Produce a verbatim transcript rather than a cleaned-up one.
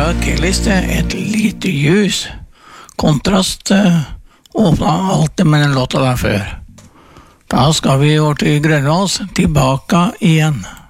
fra K-liste et lite ljus. Kontrast eh, åpnet alltid med den låta der før. Da skal vi over til Grønvals, tilbake igjen.